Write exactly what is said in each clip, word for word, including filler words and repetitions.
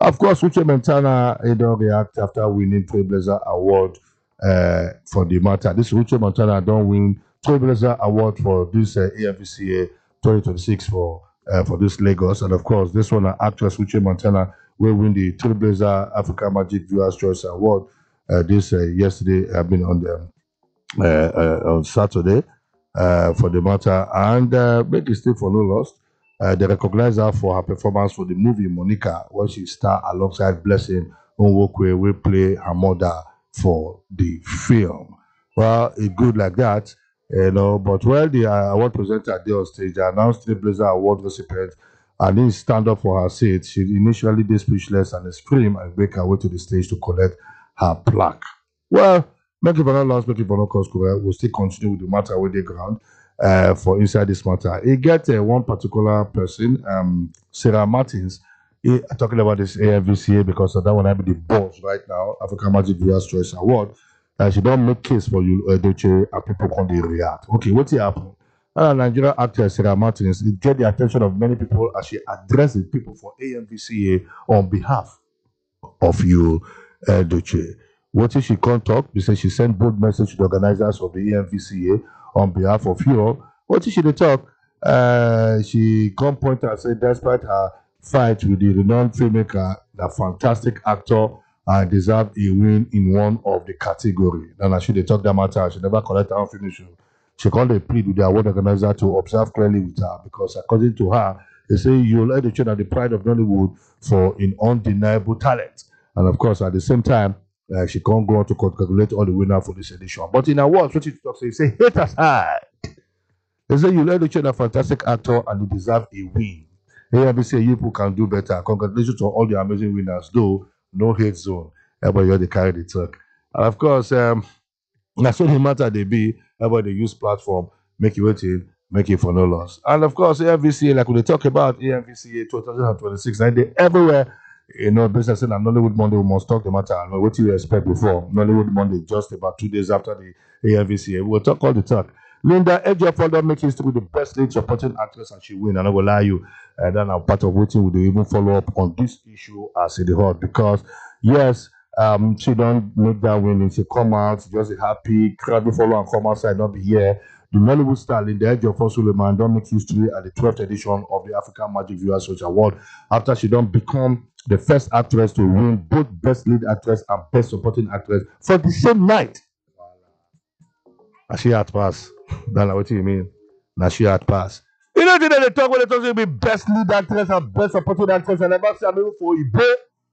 Of course, Uche Montana he don't react after winning Trailblazer Award uh, for the matter. This Uche Montana don't win Trailblazer Award for this uh, A M V C A twenty twenty-six for uh, for this Lagos, and of course, this one uh, actress Uche Montana will win the Trailblazer Africa Magic Viewers Choice Award. Uh, this uh, yesterday, I've been on the uh, uh, on Saturday uh, for the matter, and uh, make it still for no loss. Uh, they recognize her for her performance for the movie Monica, where she starred alongside Blessing Onwokwe, will play her mother for the film. Well, it's good like that, you know. But while the uh, award presenter there on stage, they announced Trailblazer Award recipient, and didn't stand up for her seat. She initially did speechless and screamed and make her way to the stage to collect her plaque. Well, make it for not lost, make it for not cause correct. We'll still continue with the matter with the ground uh, for inside this matter. He get uh, one particular person, um, Sarah Martins, he, talking about this A M V C A because of that one I be the boss right now, African Magic Viewers Choice Award. Uh, she don't make case for you, uh, Doche, and people can they react. Okay, what's happening? Uh, Nigerian actress Sarah Martins it get the attention of many people as she addresses people for A M V C A on behalf of you, uh, Doche. What if she can't talk? Because she sent bold message to the organizers of the A M V C A on behalf of you. What if she did talk? Uh, she can't point and say, despite her fight with the renowned filmmaker, the fantastic actor, and deserve a win in one of the category. And as she they talk that matter, she never collect her own finish. She can't dey plead with the award organizer to observe clearly with her because according to her, they say you'll educate at the pride of Nollywood for an undeniable talent. And of course, at the same time, uh, she can't go on to congratulate all the winners for this edition. But in awards, what she talks, they say, hate aside. They say you educate a fantastic actor and you deserve a win. A M V C A, you people can do better. Congratulations to all the amazing winners, though no hate zone. Everybody here they carry the talk. And of course, um, that's what the matter they be. Everybody they use platform, make it waiting, make it for no loss. And of course, A M V C A, like when they talk about A M V C A twenty twenty-six, and they everywhere. You know, business and Nollywood Monday, we must talk the matter. And what you expect before Nollywood Monday, just about two days after the A M V C A, we'll talk all the talk. Linda Ejiofor make history the best lead supporting actress and she win. And I will lie you. And then I'm part of waiting. We do even follow up on this issue as in the hot because yes, um, she don't make that win. She come out, just happy, crowd follow and come outside, not be here. The Nollywood star Linda Ejiofor Suleiman don't make history at the twelfth edition of the African Magic Viewers Choice Award after she don't become the first actress to win both Best Lead Actress and Best Supporting Actress for the same night. Now she had pass. That's what you mean. Now she had pass. You know the they talk when they talk to be Best Lead Actress and Best Supporting Actress and never say I'm for Ibe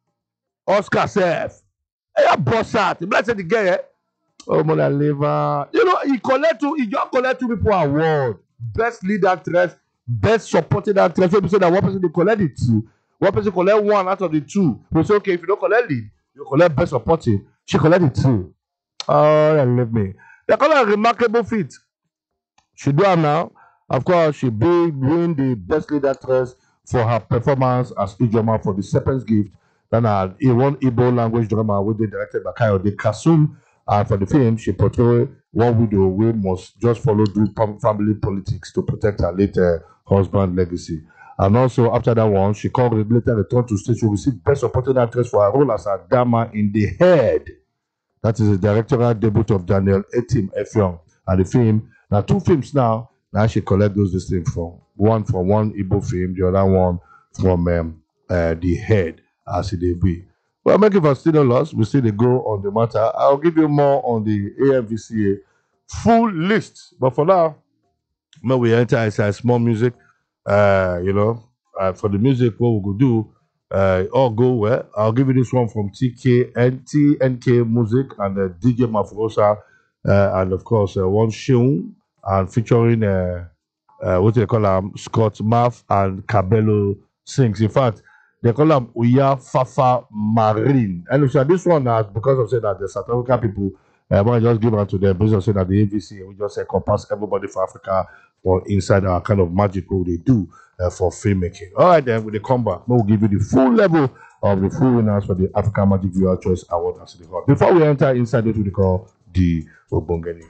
Oscar self. Hey, boss out. The blessed the guy. Oh, Mona Liver. You know, he collect two, he just collect two people award. Best Lead Actress, Best Supporting Actress. So we say that one person they collect it two. One person collect one out of the two. We say, okay, if you don't collect lead, you collect best supporting. She collect it two. Oh, yeah, leave me. They call her a remarkable feat. She do her now. Of course, she be win the best lead actress for her performance as Ijoma for the Serpent's Gift. Then a one Igbo language drama which they directed by Kayode Kasum. And for the film, she portrayed one widow who must just follow do family politics to protect her late uh, husband legacy. And also after that one, she called later return to stage to receive Best Supporting Actress for her role as Adama in The Head. That is the directorial debut of Daniel Etim Effiong. And the film, now two films now, now she collect those distinct from. One from one Igbo film, the other one from um, uh, The Head as it may be. Well, make it for still no loss, we still go on the matter. I'll give you more on the A M V C A full list. But for now, when we enter inside small music, uh, you know, uh, for the music, what we could do, uh, all go well. I'll give you this one from T K and T N K Music and uh, D J Mafrosa, uh, and of course, uh, one Sheung, and featuring, uh, uh, what do they call him, Scott Maff and Cabello Sings. In fact, they call them Uya Fafa Marine. And so this one, uh, because of saying that the South African people, I uh, want to just give out to them, because of saying that the A V C, we just encompass everybody for Africa or inside our kind of magic what they do uh, for filmmaking. All right, then, with the comeback, we'll give you the full level of the full winners for the African Magic Viewer Choice Award as they call. Before we enter inside what we call the Obongeni.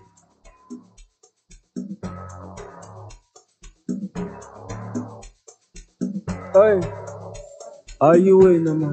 Hey, are you in, man?